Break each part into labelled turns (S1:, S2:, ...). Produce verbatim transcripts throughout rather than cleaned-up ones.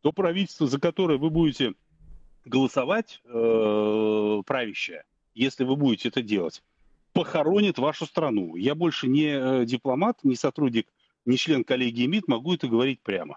S1: то правительство, за которое вы будете голосовать, э, правящее, если вы будете это делать, похоронит вашу страну. Я больше не э, дипломат, не сотрудник, не член коллегии МИД, могу это говорить прямо.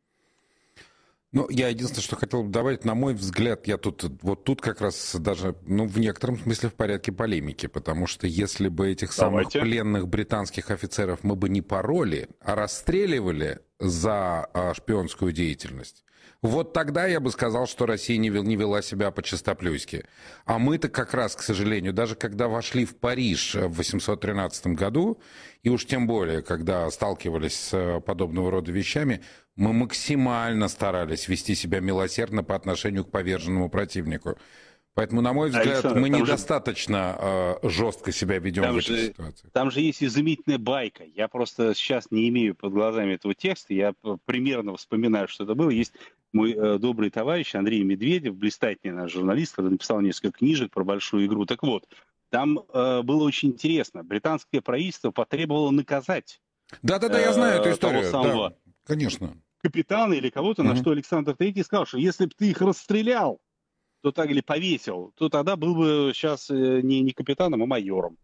S2: Ну, я единственное, что хотел бы добавить, на мой взгляд, я тут, вот тут как раз даже, ну, в некотором смысле в порядке полемики, потому что если бы этих самых
S1: Давайте.
S2: пленных британских офицеров мы бы не пороли, а расстреливали за а, шпионскую деятельность, вот тогда я бы сказал, что Россия не, вел, не вела себя по-чистоплюйски. А мы-то как раз, к сожалению, даже когда вошли в Париж в восемьсот тринадцатом году, и уж тем более, когда сталкивались с подобного рода вещами, мы максимально старались вести себя милосердно по отношению к поверженному противнику. Поэтому, на мой взгляд,
S1: Александр,
S2: мы
S1: там
S2: недостаточно э, жестко себя ведем
S1: Там
S2: в этих
S1: же,
S2: ситуациях.
S1: там же есть изумительная байка. Я просто сейчас не имею под глазами этого текста. Я примерно вспоминаю, что это было. Есть мой э, добрый товарищ Андрей Медведев, блистательный наш журналист, который написал несколько книжек про большую игру. Так вот, там э, было очень интересно. Британское правительство потребовало наказать
S2: Да-да-да, я знаю эту
S1: э, того
S2: историю.
S1: самого
S2: Да, конечно.
S1: капитана или кого-то, на
S2: Мгм.
S1: что Александр Третий сказал, что если бы ты их расстрелял, то так или повесил, то тогда был бы сейчас э, не, не капитаном, а майором.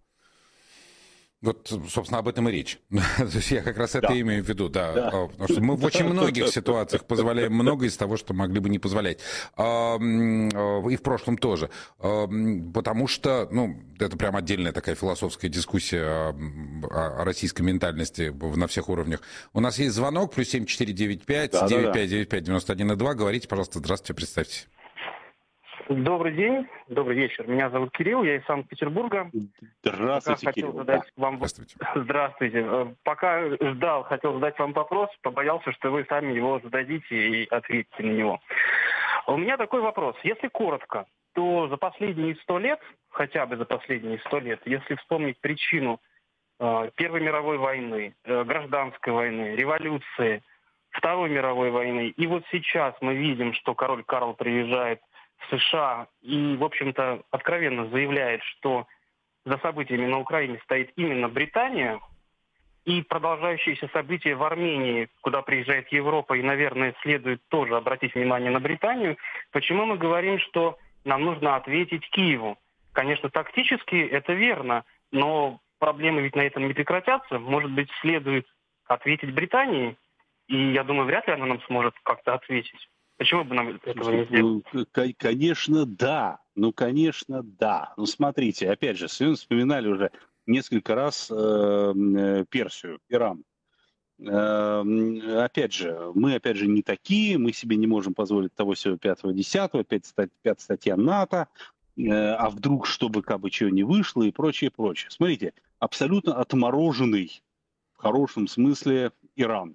S2: Вот, собственно, об этом и речь. То есть я как раз это
S1: Да.
S2: имею в виду, да.
S1: Да.
S2: А, потому что мы в очень многих ситуациях позволяем многое из того, что могли бы не позволять. А, м, а, И в прошлом тоже. А, м, Потому что, ну, это прям отдельная такая философская дискуссия о, м, о российской ментальности в- на всех уровнях. У нас есть звонок, плюс семь четыре девять пять девять
S1: Да-да-да.
S2: пять девять пять девяносто один два. Говорите, пожалуйста, здравствуйте, представьте.
S3: Добрый день, добрый вечер. Меня зовут Кирилл, я из Санкт-Петербурга. Пока
S1: Здравствуйте,
S3: хотел
S1: Кирилл.
S3: задать
S1: Да.
S3: вам...
S2: Здравствуйте.
S3: Здравствуйте. Э, Пока ждал, хотел задать вам вопрос, побоялся, что вы сами его зададите и ответите на него. У меня такой вопрос. Если коротко, то за последние сто лет, хотя бы за последние сто лет, если вспомнить причину э, Первой мировой войны, э, гражданской войны, революции, Второй мировой войны, и вот сейчас мы видим, что король Карл приезжает в США и, в общем-то, откровенно заявляет, что за событиями на Украине стоит именно Британия, и продолжающиеся события в Армении, куда приезжает Европа, и, наверное, следует тоже обратить внимание на Британию, почему мы говорим, что нам нужно ответить Киеву? Конечно, тактически это верно, но проблемы ведь на этом не прекратятся. Может быть, следует ответить Британии, и я думаю, вряд ли она нам сможет как-то ответить. Почему бы нам этого не сделать?
S1: Ну, к- конечно, да. Ну, конечно, да. Ну, смотрите, опять же, сегодня вспоминали уже несколько раз э, э, Персию, Иран. Э, м, опять же, мы, опять же, не такие, мы себе не можем позволить того всего пятого, десятого, опять стать, пятая статья НАТО, э, а вдруг, чтобы как бы чего не вышло и прочее, прочее. Смотрите, абсолютно отмороженный, в хорошем смысле, Иран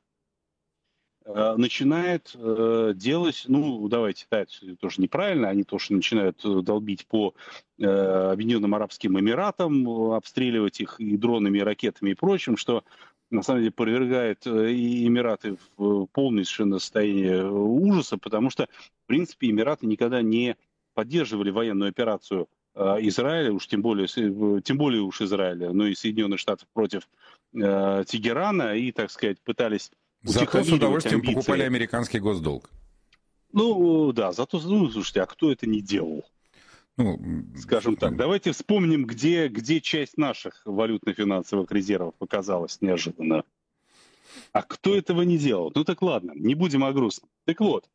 S1: э, начинает э, делать, ну, давайте, да, это тоже неправильно, они тоже начинают э, долбить по э, Объединенным Арабским Эмиратам, э, обстреливать их и дронами, и ракетами, и прочим, что на самом деле повергает э, и Эмираты в э, полное совершенно состояние э, ужаса, потому что, в принципе, Эмираты никогда не поддерживали военную операцию э, Израиля, уж тем более, с- э, тем более уж Израиля, но и Соединенных Штатов против э, Тегерана, и, так сказать, пытались
S2: Зато с
S1: утихомиривать
S2: удовольствием покупали
S1: амбиции.
S2: американский госдолг.
S1: Ну, да, зато, ну, слушайте, а кто это не делал?
S2: Ну, м,
S1: Скажем так, давайте вспомним, где, где часть наших валютно-финансовых резервов оказалась неожиданно. А кто этого не делал? Ну так ладно, не будем о грустном. Так вот,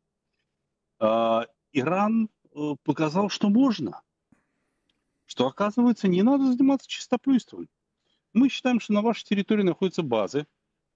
S1: а, Иран э, показал, что можно. Что, оказывается, не надо заниматься чистоплюйством. Мы считаем, что на вашей территории находятся базы.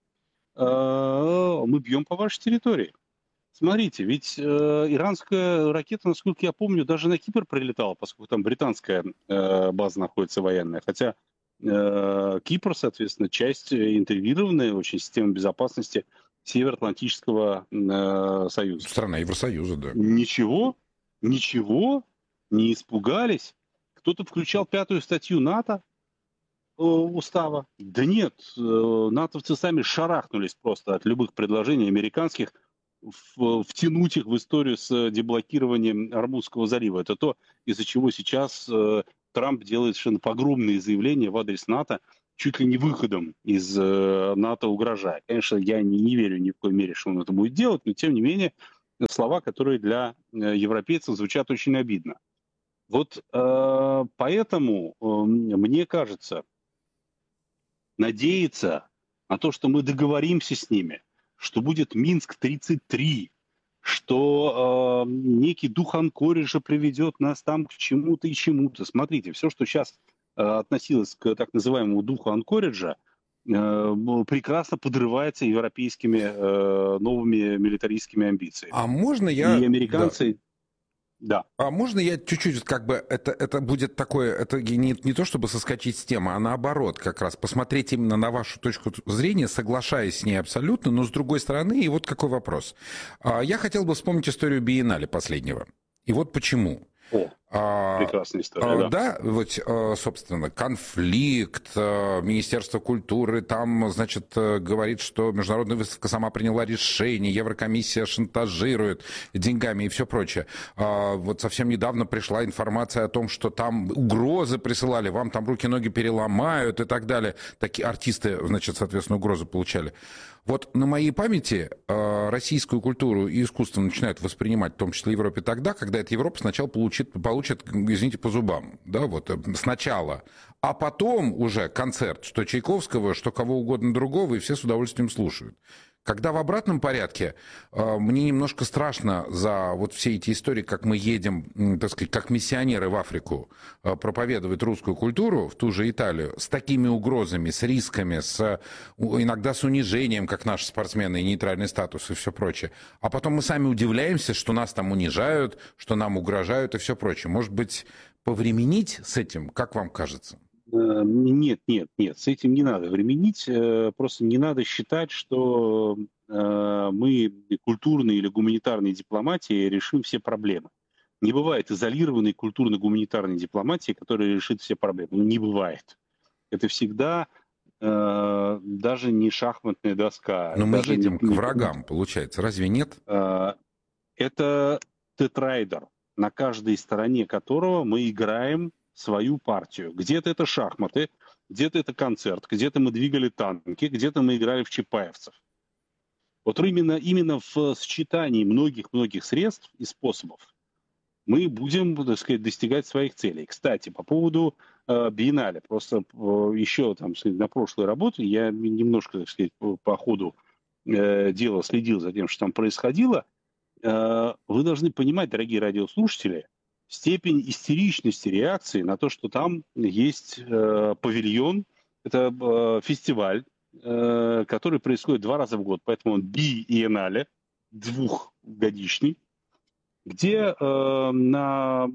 S1: А, Мы бьем по вашей территории. Смотрите, ведь э, иранская ракета, насколько я помню, даже на Кипр прилетала, поскольку там британская э, база находится военная. Хотя э, Кипр, соответственно, часть интегрированной очень системы безопасности Североатлантического э, Союза.
S2: страна Евросоюза, да.
S1: Ничего, ничего, не испугались. Кто-то включал пятую статью НАТО э, устава. Да нет, э, натовцы сами шарахнулись просто от любых предложений американских в- втянуть их в историю с деблокированием Армузского залива. Это то, из-за чего сейчас э, Трамп делает совершенно погромные заявления в адрес НАТО, чуть ли не выходом из э, НАТО угрожая. Конечно, я не, не верю ни в коей мере, что он это будет делать, но тем не менее слова, которые для европейцев звучат очень обидно. Вот э, поэтому э, мне кажется, надеяться на то, что мы договоримся с ними, что будет Минск-тридцать три, что э, некий дух Анкориджа приведет нас там к чему-то и чему-то. Смотрите, все, что сейчас э, относилось к так называемому духу Анкориджа, э, прекрасно подрывается европейскими э, новыми милитаристскими амбициями.
S2: А можно я...
S1: И американцы... Да. Да.
S2: А можно я чуть-чуть, как бы, это, это будет такое, это не, не то чтобы соскочить с темы, а наоборот как раз, посмотреть именно на вашу точку зрения, соглашаясь с ней абсолютно, но с другой стороны, и вот какой вопрос. Я хотел бы вспомнить историю Биеннале последнего. И вот почему.
S1: О, прекрасная история, а,
S2: да. Да, вот, собственно, конфликт, Министерство культуры там, значит, говорит, что международная выставка сама приняла решение, Еврокомиссия шантажирует деньгами и все прочее. Вот совсем недавно пришла информация о том, что там угрозы присылали, вам там руки-ноги переломают и так далее. Такие артисты, значит, соответственно, угрозы получали. Вот на моей памяти э, российскую культуру и искусство начинают воспринимать, в том числе в Европе, тогда, когда эта Европа сначала получит, получит, извините, по зубам, да, вот сначала, а потом уже концерт, что Чайковского, что кого угодно другого, и все с удовольствием слушают. Когда в обратном порядке, мне немножко страшно за вот все эти истории, как мы едем, так сказать, как миссионеры в Африку проповедовать русскую культуру, в ту же Италию, с такими угрозами, с рисками, с, иногда с унижением, как наши спортсмены, и нейтральный статус и все прочее. А потом мы сами удивляемся, что нас там унижают, что нам угрожают и все прочее. Может быть, повременить с этим, как вам кажется?
S1: Нет, нет, нет, с этим не надо временить. Просто не надо считать, что мы культурной или гуманитарной дипломатией решим все проблемы. Не бывает изолированной культурно-гуманитарной дипломатии, которая решит все проблемы. Не бывает. Это всегда даже не шахматная доска.
S2: Но мы едем не, к врагам, получается. Разве нет?
S1: Это тетрайдер, на каждой стороне которого мы играем свою партию. Где-то это шахматы, где-то это концерт, где-то мы двигали танки, где-то мы играли в чапаевцев. Вот именно, именно в сочетании многих-многих средств и способов мы будем, так сказать, достигать своих целей. Кстати, по поводу э, Биеннале, просто э, еще там, сказать, на прошлой работе я немножко, так сказать, по, по ходу э, дела следил за тем, что там происходило. Э, вы должны понимать, дорогие радиослушатели, степень истеричности реакции на то, что там есть э, павильон, это э, фестиваль, э, который происходит два раза в год, поэтому он Биеннале, двухгодичный, где э, на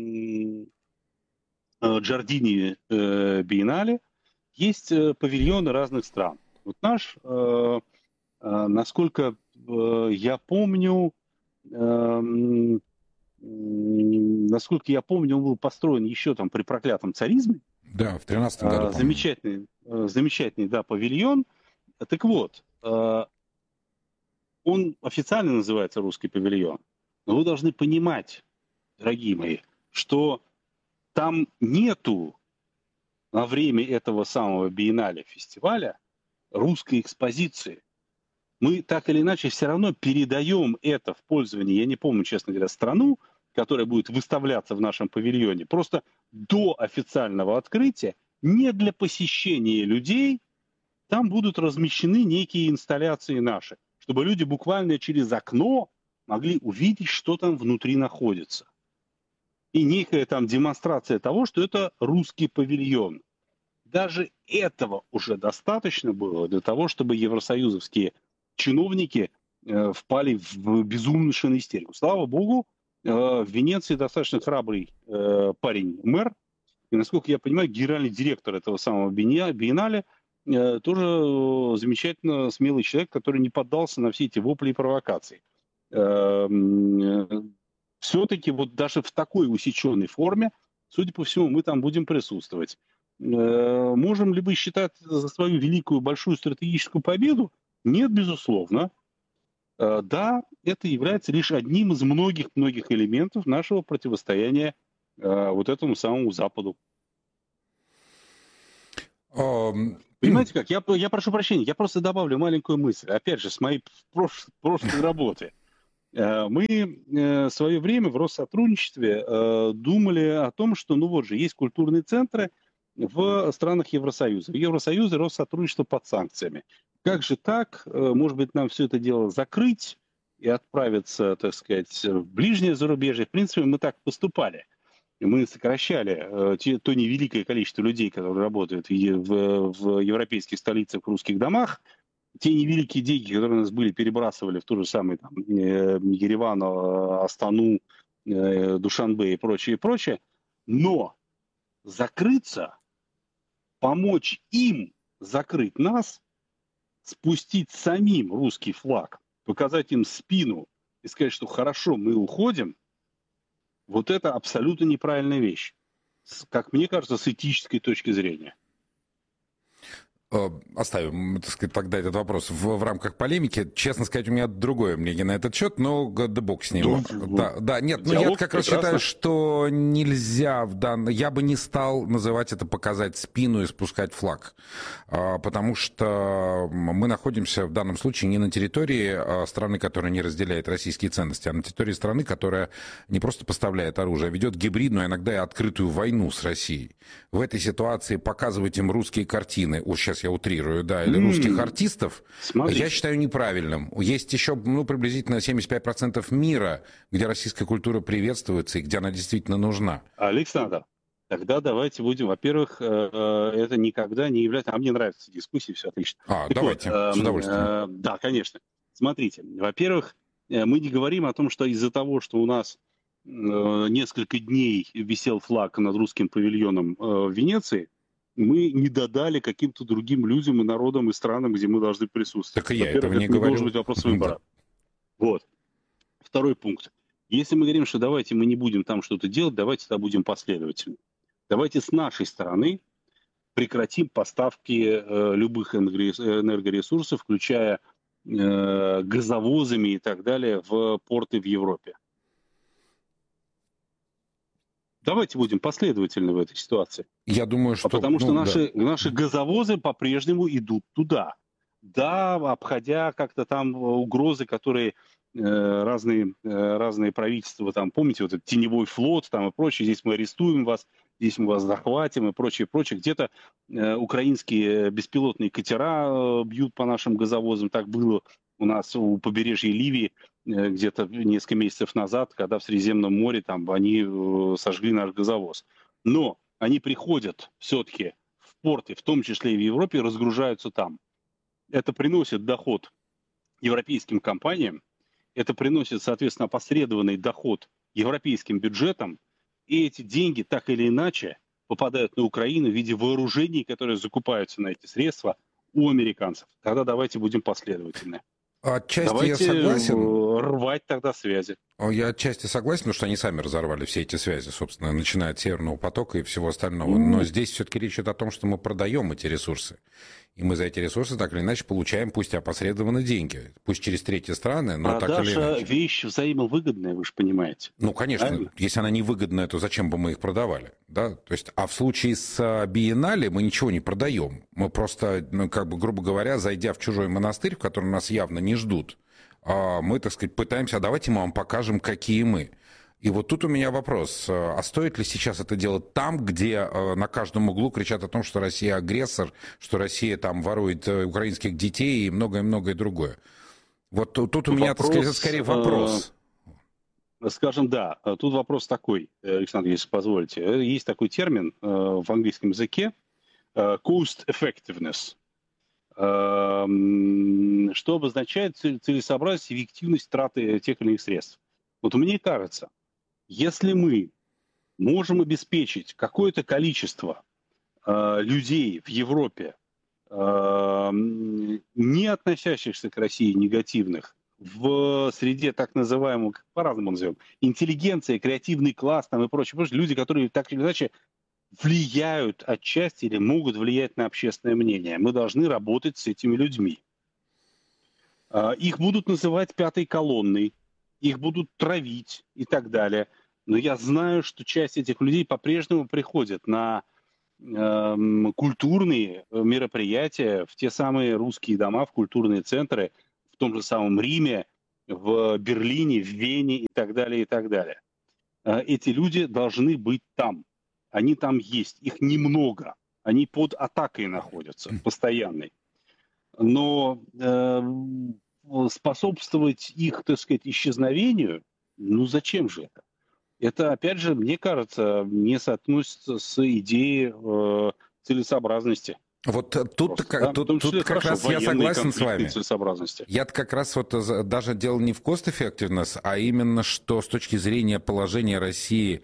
S1: э, Джардини э, Биеннале есть э, павильоны разных стран. Вот наш, э, э, насколько э, я помню, э, насколько я помню, он был построен еще там при проклятом царизме.
S2: Да, в тринадцатом году.
S1: Замечательный, замечательный, да, павильон. Так вот, он официально называется «Русский павильон». Но вы должны понимать, дорогие мои, что там нету на время этого самого Биеннале фестиваля русской экспозиции. Мы так или иначе все равно передаем это в пользование, я не помню, честно говоря, страну, которая будет выставляться в нашем павильоне, просто до официального открытия, не для посещения людей, там будут размещены некие инсталляции наши, чтобы люди буквально через окно могли увидеть, что там внутри находится. И некая там демонстрация того, что это русский павильон. Даже этого уже достаточно было для того, чтобы евросоюзовские чиновники э, впали в безумную истерику. Слава богу, э, в Венеции достаточно храбрый э, парень, мэр, и, насколько я понимаю, генеральный директор этого самого Биеннале э, тоже замечательно смелый человек, который не поддался на все эти вопли и провокации. Э, э, все-таки вот даже в такой усеченной форме, судя по всему, мы там будем присутствовать. Э, можем ли мы считать за свою великую большую стратегическую победу? Нет, безусловно. Да, это является лишь одним из многих-многих элементов нашего противостояния вот этому самому Западу. Um... Понимаете как? Я, я прошу прощения, я просто добавлю маленькую мысль. Опять же, с моей прош, прошлой работы. Мы в свое время в Россотрудничестве думали о том, что ну вот же есть культурные центры в странах Евросоюза. В Евросоюзе Россотрудничество под санкциями. Как же так? Может быть, нам все это дело закрыть и отправиться, так сказать, в ближнее зарубежье? В принципе, мы так поступали. Мы сокращали те, то невеликое количество людей, которые работают в, в, в европейских столицах, в русских домах. Те невеликие деньги, которые у нас были, перебрасывали в ту же самую там, Ереван, Астану, Душанбе и прочее, и прочее. Но закрыться, помочь им закрыть нас, спустить самим русский флаг, показать им спину и сказать, что хорошо, мы уходим, вот это абсолютно неправильная вещь. Как мне кажется, с этической точки зрения.
S2: Оставим, так сказать, тогда этот вопрос в, в рамках полемики. Честно сказать, у меня другое мнение на этот счет, но да бог с ним. Да, да, нет, ну я как раз считаю, что нельзя в данном... Я бы не стал называть это показать спину и спускать флаг, потому что мы находимся в данном случае не на территории страны, которая не разделяет российские ценности, а на территории страны, которая не просто поставляет оружие, а ведет гибридную, а иногда и открытую войну с Россией. В этой ситуации показывать им русские картины, уж сейчас я утрирую, да, или русских mm. артистов, Смотрите. Я считаю неправильным. Есть еще, ну, приблизительно семьдесят пять процентов мира, где российская культура приветствуется и где она действительно нужна.
S1: Александр, тогда давайте будем, во-первых, это никогда не является... А мне нравятся дискуссии, все отлично.
S2: А, так давайте, вот, с удовольствием.
S1: Да, конечно. Смотрите, во-первых, мы не говорим о том, что из-за того, что у нас несколько дней висел флаг над русским павильоном в Венеции, мы не додали каким-то другим людям и народам и странам, где мы должны присутствовать.
S2: Так и я этого не говорю.
S1: Должен быть вопрос выбора. Да. Вот. Второй пункт. Если мы говорим, что давайте мы не будем там что-то делать, давайте тогда будем последовательны. Давайте с нашей стороны прекратим поставки э, любых энергоресурсов, включая э, газовозами и так далее, в порты в Европе. Давайте будем последовательны в этой ситуации.
S2: Я думаю, что...
S1: А потому что
S2: ну,
S1: наши,
S2: да.
S1: наши газовозы по-прежнему идут туда. Да, обходя как-то там угрозы, которые э, разные, э, разные правительства, там, помните, вот этот теневой флот там, и прочее, здесь мы арестуем вас, здесь мы вас захватим и прочее, прочее. Где-то э, украинские беспилотные катера э, бьют по нашим газовозам. Так было у нас у побережья Ливии где-то несколько месяцев назад, когда в Средиземном море там они сожгли наш газовоз. Но они приходят все-таки в порты, в том числе и в Европе, разгружаются там. Это приносит доход европейским компаниям, это приносит, соответственно, опосредованный доход европейским бюджетам, и эти деньги так или иначе попадают на Украину в виде вооружений, которые закупаются на эти средства у американцев. Тогда давайте будем последовательны.
S2: Отчасти
S1: Давайте
S2: я согласен.
S1: Рвать тогда связи.
S2: Я отчасти согласен, потому что они сами разорвали все эти связи, собственно, начиная от Северного потока и всего остального. Mm. Но здесь все-таки речь идет о том, что мы продаем эти ресурсы. И мы за эти ресурсы так или иначе получаем, пусть и опосредованно, деньги. Пусть через третьи страны, но
S1: Продажа
S2: так или иначе.
S1: Вещь взаимовыгодная, вы же понимаете.
S2: Ну, конечно. Правильно? Если она невыгодная, то зачем бы мы их продавали? Да? То есть, а в случае с Биеннале мы ничего не продаем. Мы просто, ну, как бы, грубо говоря, зайдя в чужой монастырь, в котором нас явно не ждут, мы, так сказать, пытаемся, а давайте мы вам покажем, какие мы. И вот тут у меня вопрос, а стоит ли сейчас это делать там, где на каждом углу кричат о том, что Россия агрессор, что Россия там ворует украинских детей и многое-многое другое? Вот тут, тут у меня, вопрос, так сказать, скорее вопрос.
S1: Э, скажем, да, тут вопрос такой, Александр, если позволите. Есть такой термин э, в английском языке э, cost effectiveness, э, что обозначает целесообразность и эффективность траты тех или иных средств. Вот мне кажется, если мы можем обеспечить какое-то количество э, людей в Европе, э, не относящихся к России негативных, в среде так называемого, как по-разному назовем, интеллигенция, креативный класс там и прочее, прочее, люди, которые так или иначе влияют отчасти или могут влиять на общественное мнение. Мы должны работать с этими людьми. Э, их будут называть пятой колонной, их будут травить и так далее. Но я знаю, что часть этих людей по-прежнему приходят на э, культурные мероприятия, в те самые русские дома, в культурные центры, в том же самом Риме, в Берлине, в Вене и так далее, и так далее. Эти люди должны быть там. Они там есть. Их немного. Они под атакой находятся, постоянной. Но э, способствовать их, так сказать, исчезновению, ну зачем же это? Это, опять же, мне кажется, не соотносится с идеей э, целесообразности.
S2: Вот тут, как,
S1: да?
S2: тут, тут как
S1: хорошо,
S2: раз я согласен с вами.
S1: Целесообразности.
S2: Я как раз вот даже дело не в cost-effectiveness, а именно, что с точки зрения положения России,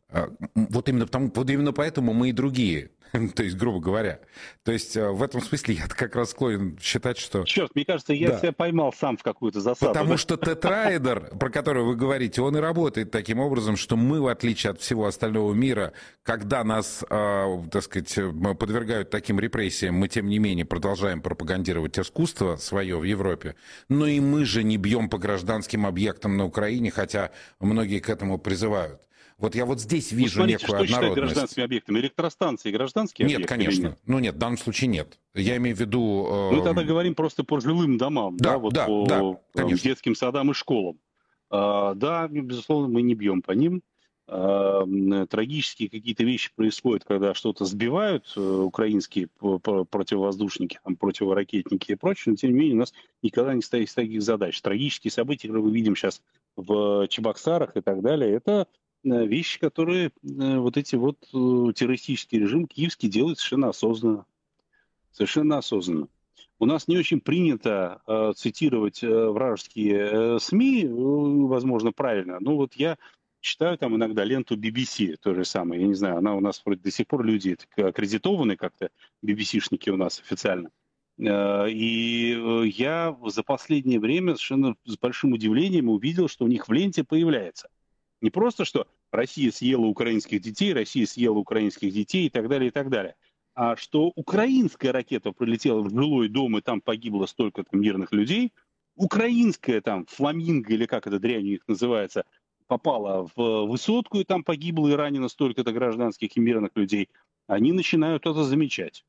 S2: вот именно, потому, вот именно поэтому мы и другие. То есть, грубо говоря. То есть, в этом смысле я как раз склонен считать, что...
S1: Черт, мне кажется, я да. себя поймал сам в какую-то засаду.
S2: Потому
S1: да?
S2: что тетраэдр, про который вы говорите, он и работает таким образом, что мы, в отличие от всего остального мира, когда нас, э, так сказать, подвергают таким репрессиям, мы, тем не менее, продолжаем пропагандировать искусство свое в Европе. Но и мы же не бьем по гражданским объектам на Украине, хотя многие к этому призывают. Вот я вот здесь вижу ну, смотрите, некую
S1: что
S2: однородность.
S1: Что гражданскими объектами? Электростанции гражданские
S2: нет,
S1: объекты?
S2: Нет, конечно.
S1: Нет?
S2: Ну нет, в данном случае нет. Я имею в виду... Э...
S1: Мы тогда говорим просто по жилым домам, да, да, вот
S2: да,
S1: по
S2: да, конечно.
S1: детским садам и школам. А, да, безусловно, мы не бьем по ним. А, трагические какие-то вещи происходят, когда что-то сбивают э, украинские противовоздушники, там, противоракетники и прочее, но тем не менее у нас никогда не стоит таких задач. Трагические события, которые мы видим сейчас в Чебоксарах и так далее, это... вещи, которые э, вот эти вот э, террористический режим киевский делает совершенно осознанно. Совершенно осознанно. У нас не очень принято э, цитировать э, вражеские э, СМИ, э, возможно, правильно. Но вот я читаю там иногда ленту би би си, то же самое. Я не знаю, она у нас вроде до сих пор люди аккредитованы как-то, би би си-шники у нас официально. Э, и э, я за последнее время совершенно с большим удивлением увидел, что у них в ленте появляется. Не просто, что Россия съела украинских детей, Россия съела украинских детей и так далее, и так далее. А что украинская ракета прилетела в жилой дом, и там погибло столько-то мирных людей. Украинская там фламинго, или как эта дрянь у них называется, попала в высотку, и там погибло и ранено столько-то гражданских и мирных людей. Они начинают это замечать.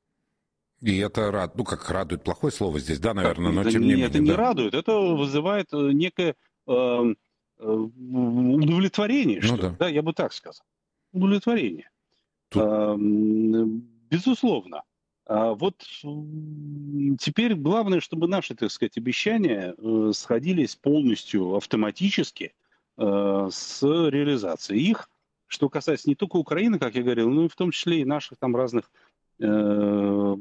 S2: И это рад, ну как радует, плохое слово здесь, да, наверное, но
S1: это
S2: тем
S1: не,
S2: не менее.
S1: Это
S2: да.
S1: не радует, это вызывает некое... Э, удовлетворение, что
S2: ну,
S1: ли?
S2: да.
S1: да, я бы так сказал. Удовлетворение.
S2: Тут...
S1: А, безусловно. А вот теперь главное, чтобы наши, так сказать, обещания сходились полностью автоматически с реализацией их. Что касается не только Украины, как я говорил, но и в том числе и наших там разных э,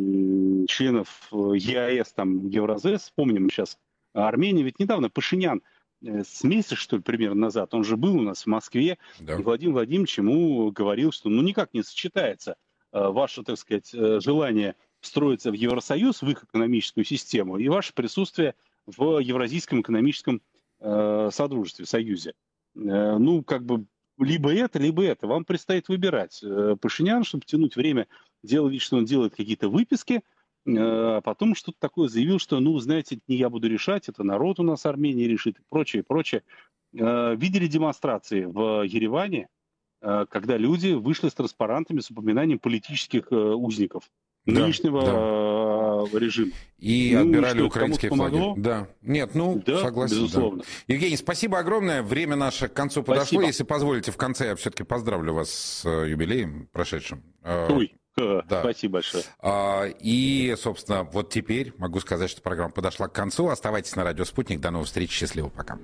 S1: членов ЕАЭС, там, Евразес. Вспомним сейчас Армению. Ведь недавно Пашинян с месяца, что ли, примерно назад, он же был у нас в Москве, да. И Владимир Владимирович ему говорил, что ну никак не сочетается э, ваше, так сказать, э, желание встроиться в Евросоюз, в их экономическую систему, и ваше присутствие в Евразийском экономическом э, содружестве, союзе. Э, ну, как бы, либо это, либо это. Вам предстоит выбирать. Э, Пашинян, чтобы тянуть время, делал вид, что он делает какие-то выписки, а потом что-то такое заявил, что, ну, знаете, это не я буду решать, это народ у нас Армении решит и прочее, прочее. Видели демонстрации в Ереване, когда люди вышли с транспарантами с упоминанием политических узников да, нынешнего да. режима.
S2: И ну, отбирали украинские флаги. Да. Нет, ну, да, согласен.
S1: Безусловно.
S2: Да. Евгений, спасибо огромное. Время наше к концу подошло. Спасибо. Если позволите, в конце я все-таки поздравлю вас с юбилеем прошедшим.
S1: Ой. Да. Спасибо большое.
S2: И, собственно, вот теперь могу сказать, что программа подошла к концу. Оставайтесь на радио «Спутник». До новых встреч. Счастливо. Пока.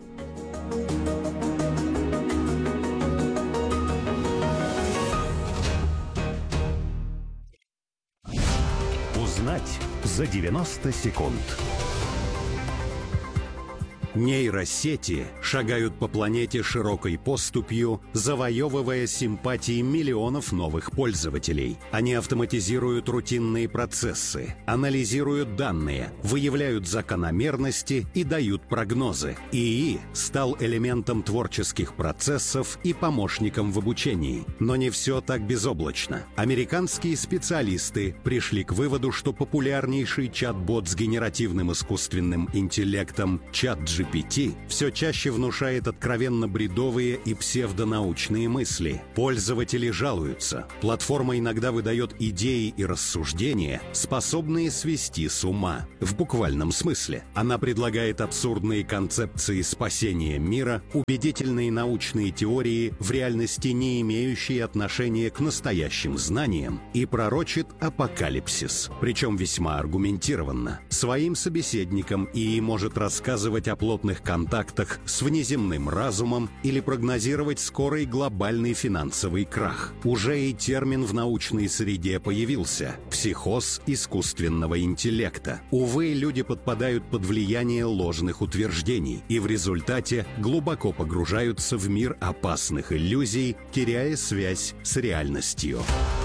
S4: Узнать за девяносто секунд. Нейросети шагают по планете широкой поступью, завоевывая симпатии миллионов новых пользователей. Они автоматизируют рутинные процессы, анализируют данные, выявляют закономерности и дают прогнозы. ИИ стал элементом творческих процессов и помощником в обучении. Но не все так безоблачно. Американские специалисты пришли к выводу, что популярнейший чат-бот с генеративным искусственным интеллектом ChatGPT джи пи ти все чаще внушает откровенно бредовые и псевдонаучные мысли. Пользователи жалуются. Платформа иногда выдает идеи и рассуждения, способные свести с ума. В буквальном смысле. Она предлагает абсурдные концепции спасения мира, убедительные научные теории, в реальности не имеющие отношения к настоящим знаниям, и пророчит апокалипсис. Причем весьма аргументированно. Своим собеседникам ИИ может рассказывать о плотных контактах с внеземным разумом или прогнозировать скорый глобальный финансовый крах. Уже и термин в научной среде появился – психоз искусственного интеллекта. Увы, люди подпадают под влияние ложных утверждений и в результате глубоко погружаются в мир опасных иллюзий, теряя связь с реальностью.